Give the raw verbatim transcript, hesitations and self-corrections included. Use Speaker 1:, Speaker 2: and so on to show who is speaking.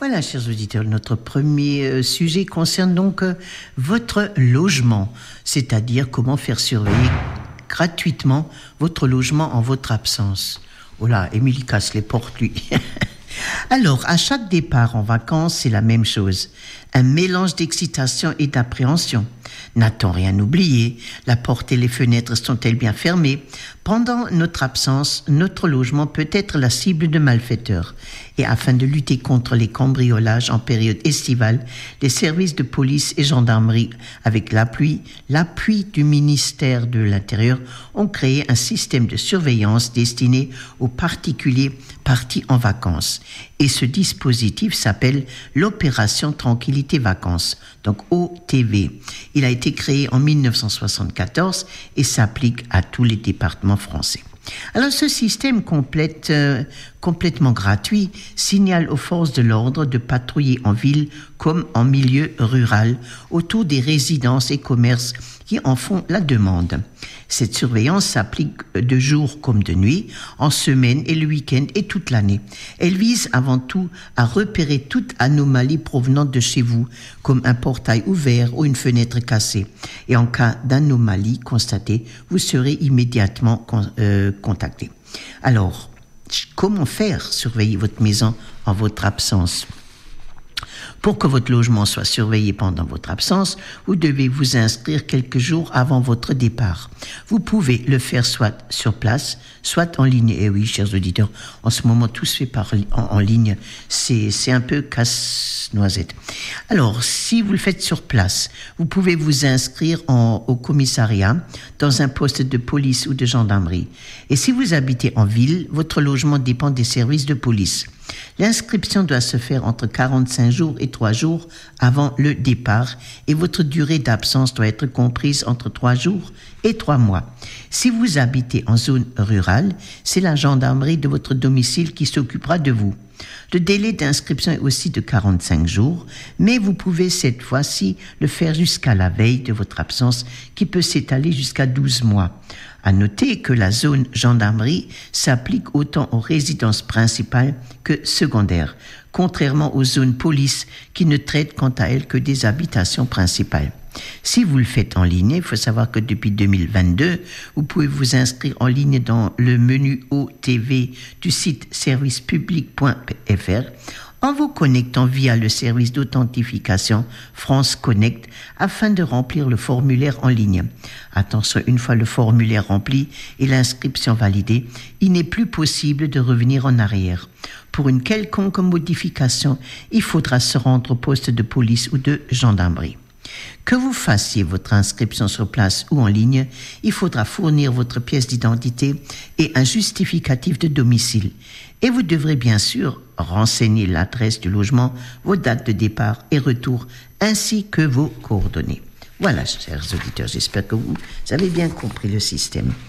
Speaker 1: Voilà, chers auditeurs, notre premier euh, sujet concerne donc euh, votre logement, c'est-à-dire comment faire surveiller gratuitement votre logement en votre absence. Oh là, Émilie casse les portes, lui. Alors, à chaque départ en vacances, c'est la même chose. Un mélange d'excitation et d'appréhension. N'a-t-on rien oublié? La porte et les fenêtres sont-elles bien fermées? Pendant notre absence, notre logement peut être la cible de malfaiteurs. Et afin de lutter contre les cambriolages en période estivale, les services de police et gendarmerie, avec l'appui, l'appui du ministère de l'Intérieur, ont créé un système de surveillance destiné aux particuliers partis en vacances. Et ce dispositif s'appelle l'Opération Tranquillité Vacances, donc O T V. Il a été créé en dix-neuf cent soixante-quatorze et s'applique à tous les départements français. Alors ce système complète, euh, complètement gratuit signale aux forces de l'ordre de patrouiller en ville comme en milieu rural autour des résidences et commerces qui en font la demande. Cette surveillance s'applique de jour comme de nuit, en semaine et le week-end et toute l'année. Elle vise avant tout à repérer toute anomalie provenant de chez vous, comme un portail ouvert ou une fenêtre cassée. Et en cas d'anomalie constatée, vous serez immédiatement con- euh, contacté. Alors, comment faire surveiller votre maison en votre absence ? Pour que votre logement soit surveillé pendant votre absence, vous devez vous inscrire quelques jours avant votre départ. Vous pouvez le faire soit sur place, soit en ligne. Et oui, chers auditeurs, en ce moment, tout se fait par, en, en ligne. C'est, c'est un peu casse-noisette. Alors, si vous le faites sur place, vous pouvez vous inscrire en, au commissariat, dans un poste de police ou de gendarmerie. Et si vous habitez en ville, votre logement dépend des services de police. L'inscription doit se faire entre quarante-cinq jours et trois jours avant le départ et votre durée d'absence doit être comprise entre trois jours et trois mois. Si vous habitez en zone rurale, c'est la gendarmerie de votre domicile qui s'occupera de vous. Le délai d'inscription est aussi de quarante-cinq jours, mais vous pouvez cette fois-ci le faire jusqu'à la veille de votre absence qui peut s'étaler jusqu'à douze mois. À noter que la zone gendarmerie s'applique autant aux résidences principales que secondaires, contrairement aux zones police qui ne traitent quant à elles que des habitations principales. Si vous le faites en ligne, il faut savoir que depuis deux mille vingt-deux, vous pouvez vous inscrire en ligne dans le menu O T V du site service public point f r en vous connectant via le service d'authentification France Connect afin de remplir le formulaire en ligne. Attention, une fois le formulaire rempli et l'inscription validée, il n'est plus possible de revenir en arrière. Pour une quelconque modification, il faudra se rendre au poste de police ou de gendarmerie. Que vous fassiez votre inscription sur place ou en ligne, il faudra fournir votre pièce d'identité et un justificatif de domicile. Et vous devrez bien sûr renseigner l'adresse du logement, vos dates de départ et retour, ainsi que vos coordonnées. Voilà, chers auditeurs, j'espère que vous avez bien compris le système.